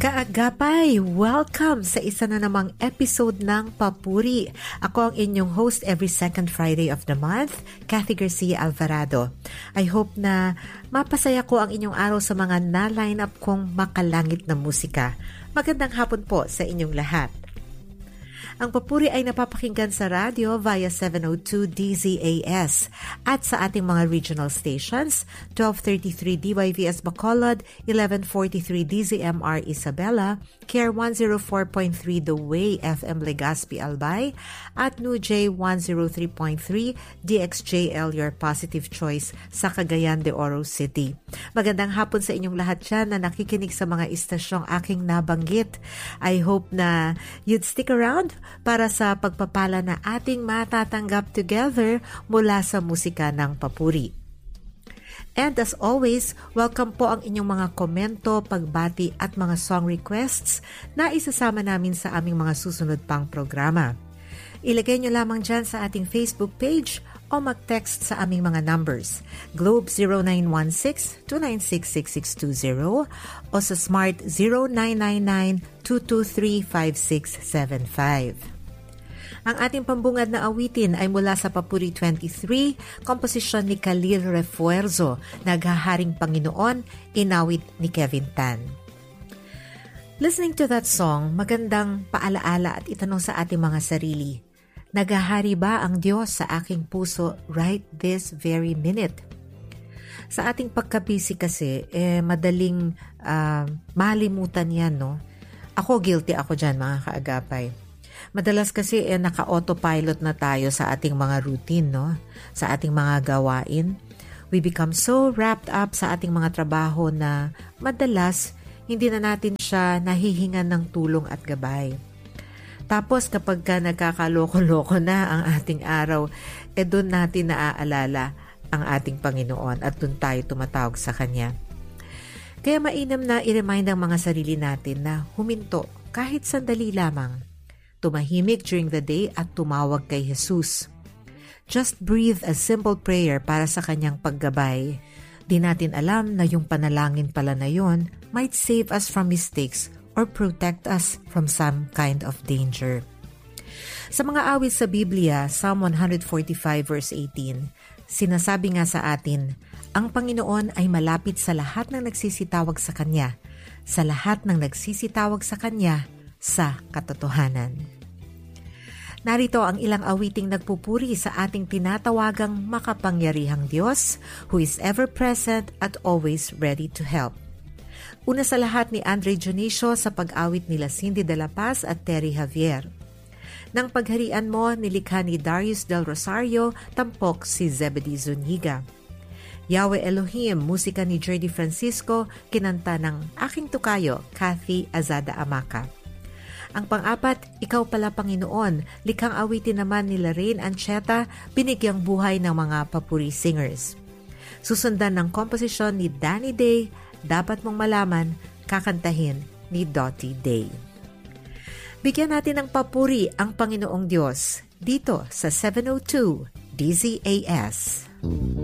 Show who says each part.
Speaker 1: Kaagapay, welcome sa isa na namang episode ng Papuri. Ako ang inyong host every second Friday of the month, Kathy Garcia Alvarado. I hope na mapasaya ko ang inyong araw sa mga na-line up kong makalangit na musika. Magandang hapon po sa inyong lahat. Ang Papuri ay napapakinggan sa radyo via 702 DZAS at sa ating mga regional stations, 1233 DYVS Bacolod, 1143 DZMR Isabela, KARE 104.3 The Way FM Legazpi Albay, at NUJ 103.3 DXJL Your Positive Choice sa Cagayan de Oro City. Magandang hapon sa inyong lahat dyan na nakikinig sa mga istasyong aking nabanggit. I hope na you'd stick around para sa pagpapala na ating matatanggap together mula sa musika ng Papuri. And as always, welcome po ang inyong mga komento, pagbati at mga song requests na isasama namin sa aming mga susunod pang programa. Ilagay nyo lamang dyan sa ating Facebook page o mag-text sa aming mga numbers. Globe 0916-296-6620 o sa Smart 0999-223-5675. Ang ating pambungad na awitin ay mula sa Papuri 23, komposisyon ni Khalil Refuerzo, Naghaharing Panginoon, inawit ni Kevin Tan. Listening to that song, magandang paalaala at itanong sa ating mga sarili, naghahari ba ang Diyos sa aking puso right this very minute? Sa ating pagkabisi kasi, madaling malimutan yan, no? Ako, guilty ako dyan, mga kaagapay. Madalas kasi naka-autopilot na tayo sa ating mga routine, no? Sa ating mga gawain. We become so wrapped up sa ating mga trabaho na madalas hindi na natin siya nahihingan ng tulong at gabay. Tapos kapag nagkakaloko-loko na ang ating araw, doon natin naaalala ang ating Panginoon at doon tayo tumatawag sa Kanya. Kaya mainam na i-remind ang mga sarili natin na huminto kahit sandali lamang. Tumahimik during the day at tumawag kay Jesus. Just breathe a simple prayer para sa Kanyang paggabay. Di natin alam na yung panalangin pala na yun might save us from mistakes or protect us from some kind of danger. Sa mga awit sa Biblia, Psalm 145 verse 18, sinasabi nga sa atin, ang Panginoon ay malapit sa lahat ng nagsisitawag sa Kanya, sa lahat ng nagsisitawag sa Kanya, sa katotohanan. Narito ang ilang awiting nagpupuri sa ating tinatawagang makapangyarihang Diyos who is ever present at always ready to help. Una sa lahat ni Andre Dionisio sa pag-awit nila Cindy De La Paz at Terry Javier. Nang pagharian mo, nilikha ni Darius Del Rosario, tampok si Zebedee Zuniga. Yahweh Elohim, musika ni Jerdy Francisco, kinanta ng aking tukayo, Kathy Azada Amaka. Ang pang-apat, Ikaw Pala Panginoon, likhang awitin naman ni Lorraine Ancheta, binigyang buhay ng mga Papuri singers. Susundan ng komposisyon ni Danny Day, Dapat Mong Malaman, kakantahin ni Dottie Day. Bigyan natin ng papuri ang Panginoong Diyos dito sa 702 DZAS.